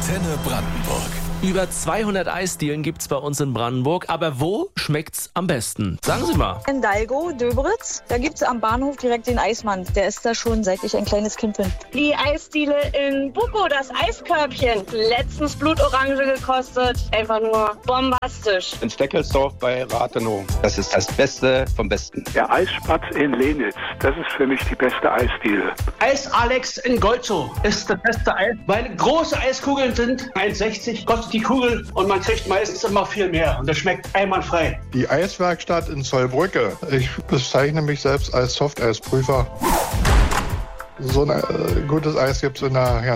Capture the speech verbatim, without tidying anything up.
Antenne Brandenburg. Über zweihundert Eisdielen gibt's bei uns in Brandenburg. Aber wo schmeckt's am besten? Sagen Sie mal. In Dalgo, Döberitz, da gibt's am Bahnhof direkt den Eismann. Der ist da schon, seit ich ein kleines Kind bin. Die Eisdiele in Buko, das Eiskörbchen. Letztens Blutorange gekostet. Einfach nur bombastisch. In Steckelsdorf bei Rathenow. Das ist das Beste vom Besten. Der Eisspatz in Lenitz, das ist für mich die beste Eisdiele. Eis Alex in Golzow ist das beste Eis, weil große Eiskugeln sind eins sechzig, kostet die Kugel und man kriegt meistens immer viel mehr und das schmeckt einwandfrei. Die Eiswerkstatt in Zollbrücke. Ich bezeichne mich selbst als Softeisprüfer. So ein äh, gutes Eis gibt es in der